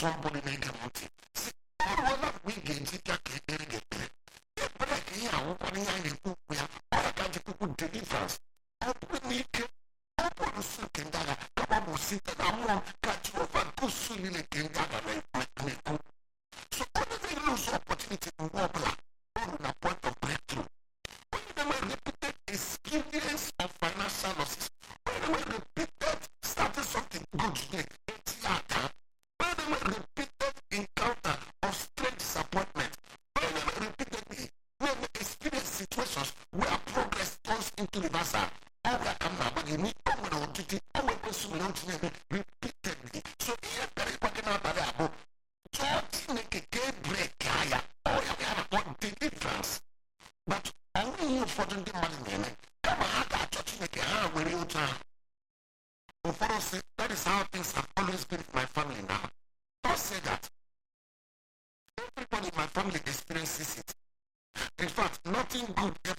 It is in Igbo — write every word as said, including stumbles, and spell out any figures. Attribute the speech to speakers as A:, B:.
A: somebody make a multi. See, all of we get it, get it, get it. But I can't hear what I am. We have all kinds of people deliverance. We need to open the suit and that. Come on, sit and I'm going to catch you over to soon in the kingdom. So, whenever you lose opportunity to walk like, on a point of breakthrough, whenever you repeated experience of financial losses, whenever you repeated starting something good today, it's yata. Whenever you repeated encounter of strange disappointment, whenever you repeatedly, when you experience situations where progress turns into reversal, all that come now, but you need to know what to do, all the person will not repeatedly. So, here, very working out by the above. George make a game break higher. Oh, you have one deliverance. But only you for the money. Come on, how that church make a hand when you turn. For us, that is how things have always been with my family now. Don't say that. Everybody in my family experiences it. In fact, nothing good